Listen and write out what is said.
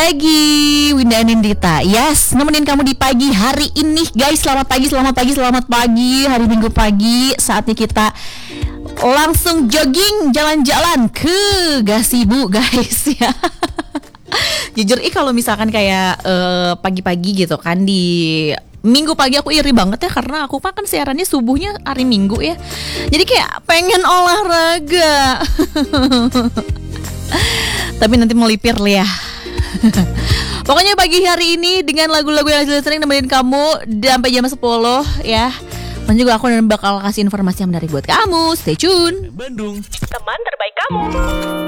lagi Winda Anindita. Yes, nemenin kamu di pagi hari ini guys. Selamat pagi hari Minggu pagi. Saatnya kita langsung jogging, jalan-jalan ke Gasibu guys ya. Jujur kalau misalkan kayak pagi-pagi gitu kan di Minggu pagi aku iri banget ya, karena aku kan siarannya subuhnya hari Minggu ya. Jadi kayak pengen olahraga. Tapi nanti melipir ya. Pokoknya pagi hari ini dengan lagu-lagu yang sering nemenin kamu sampai jam 10 ya. Dan juga aku bakal kasih informasi yang menarik buat kamu. Stay tune. Bandung, teman terbaik kamu.